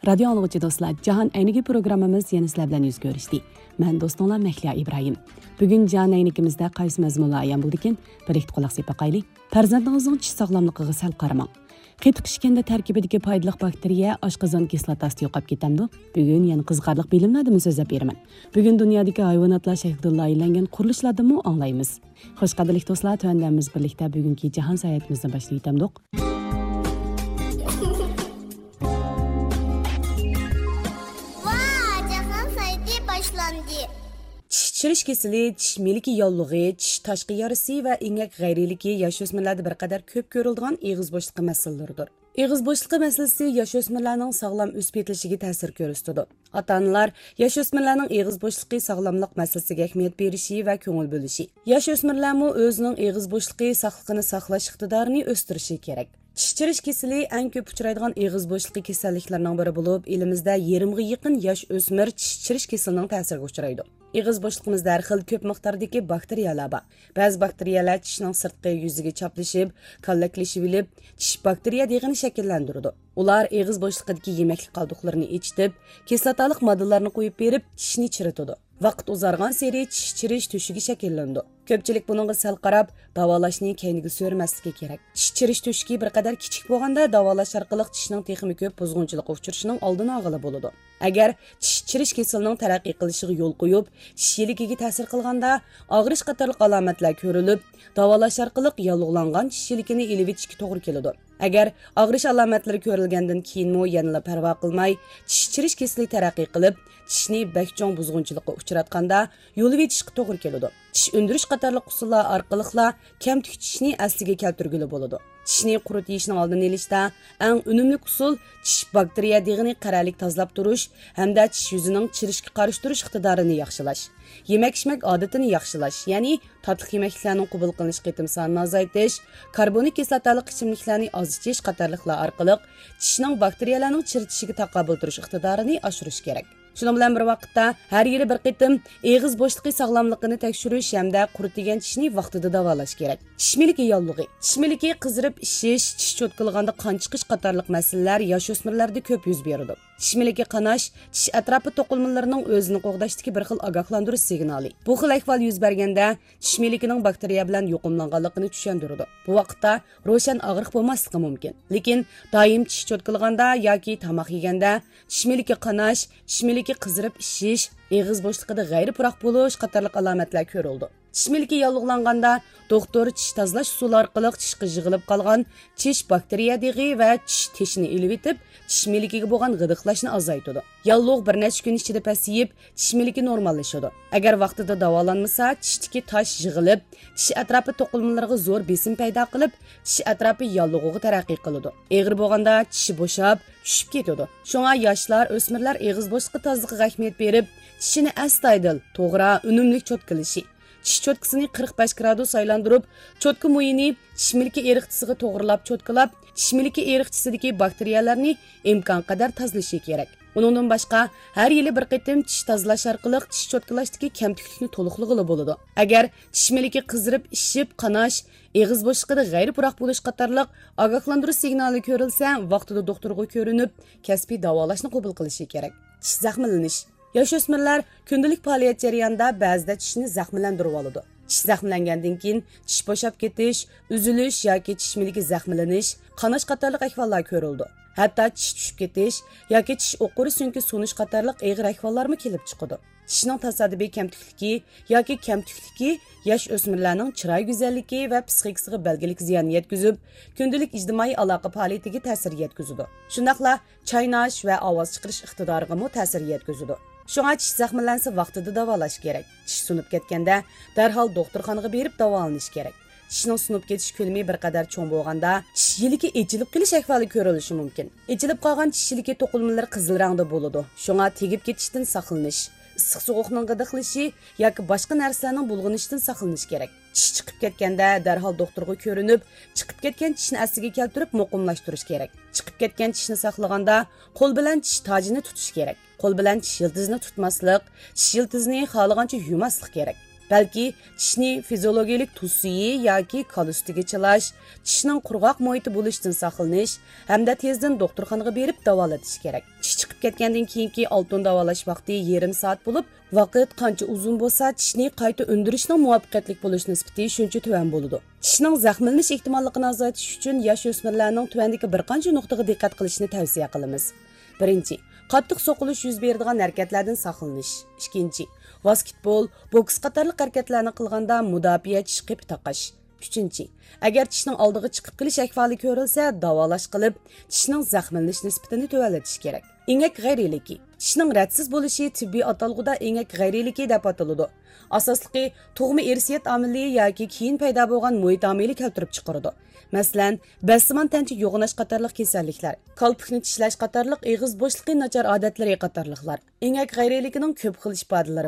Radio anlıqçı dostlar, Cahan Əyniki programımız yeni sizlər bilan yüz görüşdü. Mən dostunlar Məhliya İbrahim. Bugün Cahan Əynikimizdə qaysı məzmunlar ayan buldikin, birlikte qulaq sepaqaylı. Farzandinizning tish sog'lomligiga sal qaramang. Qetiq ishganda tarkibidagi foydali bakteriya oshqozon kislotasi yo'qolib ketamdi. Bugun yana qiziqarli bilimlardan so'zlab beraman. Bugun dunyodagi hayvonotlar shaklida loyihalangan qurilishlarni anglaymiz. Xo'sh qadrli do'stlar, tuandamiz birlikda bugungi jahon sayohatimizni boshlaytamdik. Tish kesili, tish miliki yolluğu, tish tashqi yarisi va ingak g'ayriligi yosh o'smirlarda bir qadar ko'p ko'riladigan eg'iz bo'shliqi masalalaridir. Eg'iz bo'shliqi masalasi yosh o'smirlarning sog'lom o'sib yetilishiga ta'sir ko'rsatadi. Ota-onalar yosh o'smirlarning eg'iz bo'shliqi sog'lomlik masalasiga ahamiyat berishi va ko'ngil bo'lishi. Yosh o'smirlarmi o'zining eg'iz bo'shliqi sog'lig'ini saqlash iqtidorini o'stirishi kerak. Tish chirish kesili eng ko'p uchraydigan eg'iz bo'shliqi kasalliklarining biri bo'lib, elimizda 20 ga yaqin yosh o'smir tish chirish kasalining ta'siriga uchraydi. Eg'iz bo'shliqimizda har xil ko'p miqdordagi bakteriyalar bor. Ba'zi bakteriyalar tishning sirtqi yuziga chaplashib, kallaklashib olib, tish bakteriya deg'ini shakllantiradi. Ular eg'iz bo'shliqidagi yemaklik qoldiqlarini ichitib, kislotali moddalarni qo'yib berib, tishni chiritadi. Vaqt uzargan seri tish chirish tushiga shakllandi. Ko'pchilik buningga sal qarab, davolashni keyinga so'rmasligi kerak. Tish chirish tushigi bir qadar kichik bo'lganda davolash orqali tishning texmi ko'p buzg'unchilik uchrashining oldini olg'ili bo'ladi. Agar tish chirish kasalining taraqqiy qilishiga yo'l qo'yib, tish yiligiga ta'sir qilganda og'rish qatorli alomatlar ko'rilib, davolash orqali yallig'langan tish yiligini ilib etishga to'g'ri keladi. Agar og'rish alomatlari ko'rilgandan keyinmi yana parvo qilmay, tish chirish kasali taraqqiy qilib, tishni bakchong buzg'unchilikqa uchratganda yo'l etishga to'g'ri keladi. Tish undirish qatorli usullar orqali kamtuk tishni asliga keltirgili bo'ladi. Tishni quritishning oldini olishda eng unumli usul tish bakteriya deg'ini qaralik tozalab turish hamda tish yuzining chirishga qarshi turish iqtidorini yaxshilash. Yemak-ichmak odatini yaxshilash, ya'ni tatli yemeklarning qabul qilinish qitim sonini azaytish, karbonik kislotali ichimliklarni ozitish qatorliqlar orqali tishning bakteriyalarning chiritishiga taqobil turish iqtidorini oshirish kerak. Shunun bilan bir vaqtda har yili bir qitim eg'iz bo'shliqi sog'lomligini tekshirish hamda quritigan tishni vaqtida davolash kerak. Tish miliki yo'lligi. Tish miliki qizirib ishish, tish cho'tkilganda qon chiqish qatorliq masalalar yosh o'smirlarda ko'p yuz beradi. Tish miliki qanash, tish atrofi to'qilmalarining o'zini qo'g'dashdagi bir xil ogohlantirish signali. Bu xil ahvol yuz berganda tish milikining bakteriya bilan yuqumlanganligini tushundiradi. Bu vaqtda ro'shan og'riq bo'lmasligi mumkin. Lekin doim tish cho'tkilganda yoki tomoq yeganda tish miliki qanash, tish miliki qizirib ishish, eg'iz bo'shliqida g'ayri puroq bo'lish qatorliq alomatlar ko'rildi. Tish miliki yallig'langanda doktor tish tozalash usuli orqali tishga yig'ilib qolgan tish bakteriya deg'i va tish tishini ilib etib, tish milikiga bo'lgan g'idiqlashni azaytadi. Yallig'lik bir necha kun ichida pasayib, tish miliki normallashadi. Agar vaqtida davolanmasa, tishdagi tosh yig'ilib, tish atrofi to'qilmalariga zo'r besim paydo qilib, tish atrofi yallig'iga taraqqiy qiladi. Eg'ir bo'lganda tishi bo'shab, tushib ketadi. Shunga yoshlar, o'smirlar eg'iz bo'shliqi tozaligiga ahamiyat berib, tishini astoydil, to'g'ri, unumli cho'tkilishi. Tish cho'tkisini 45 gradus aylantirib, cho'tka moyini tish miliki eriqchisiga to'g'rilab cho'tkilab, tish miliki eriqchisidagi bakteriyalarni imkon qadar tozalashi kerak. Uningdan boshqa har yili bir qitim tish tozalash orqali tish cho'tkilashdagi kamtuklikni to'liqlig'ili bo'ladi. Agar tish miliki qizirib, ishib, qanash, eg'iz bo'shliqida g'ayri puroq bo'lish qatorliq ogohlantirish signali ko'rilsa, vaqtida doktorga ko'rinib, kasbiy davolashni qabul qilishi kerak. Tish zaxmlanish. Yosh o'smirlar kundalik faoliyat jarayonida ba'zida tishni zaxmlantirib oladi. Tish zaxmlangandan keyin tish bo'shab ketish, uzilish yoki tish miliki zaxmlanish, qanash qatorliq ahvollar ko'rildi. Hatto tish tushib ketish yoki tish o'quri so'ngki sunish qatorliq og'ir ahvollarmi kelib chiqadi. Tishning tasodifiy kamtukligi yoki kamtukligi yosh o'smirlarning chiroy go'zalligi va psixikasiga belgilik ziyon yetkazib, kundalik ijtimoiy aloqa faoliyatiga ta'sir yetkazadi. Shundaqla chaynash va ovoz chiqarish iqtidoriga mu ta'sir yetkazadi. Shunga tish zaxmlansa vaqtida davolash kerak. Tish sunib ketganda darhol doktorxonaga berib davolanish kerak. Tishning sunib ketish ko'lami bir qadar cho'ng bo'lganda tish yiligi echilib qilish ahvoli ko'rilishi mumkin. Echilib qolgan tish yiligi to'qilmalari qizil rangda bo'ladi. Shunga tegib ketishdan saqlanish, issiq sovuqning g'idiqlishi yoki boshqa narsalarning bulg'anishidan saqlanish kerak. Tish chiqib ketganda darhol doktorga ko'rinib, chiqib ketgan tishni asliga keltirib muqimlashtirish kerak. Chiqib ketgan tishni saqlaganda qo'l bilan tish tojini tutish kerak. Qo'l bilan tish yiltizini tutmaslik, tish yiltizini xohlagancha yumaslik kerak. balki tishni fiziologik tuz suyi yoki kal ustiga chilash, tishning qurg'oq muhiti bo'lishdan saqlanish hamda tezdan doktorxonaga berib davolatish kerak. Tish chiqib ketgandan keyingi oltin davolash vaqti yarim soat bo'lib, vaqt qancha uzun bo'lsa, tishni qayta undirishning muvaffaqiyatli bo'lish nisbati shuncha tuvan bo'ladi. Tishning zaxmlanish ehtimolligini azaytish uchun yosh o'smirlarning tuvandagi bir qancha nuqtaga diqqat qilishni tavsiya qilamiz. Birinchi, qattiq so'qilish yuz beradigan harakatlardan saqlanish. Ikkinchi, basketbol, boks qatorliq harakatlarni qilganda mudofaa tish qipi taqash. Üçüncü, agar tishning oldiga chiqib kelish ahvoli ko'rilsa, davolash qilib, tishning zaxmlanish nisbatini tuvalatish kerak. Engak g'ayriligi. Tishning radsiz bo'lishi tibbiy atalg'uda engak g'ayriligi deb ataladi. Asosligi tug'ma irsiyat omili yoki keyin paydo bo'lgan muhit omili keltirib chiqaradi. Masalan, bassimon tancha yo'g'inash qatorliq kasalliklar, kolpikni tishlash qatorliq eg'iz bo'shliqi nachar odatlari qatorliqlar. Engak g'ayriligining ko'p xil ifodalari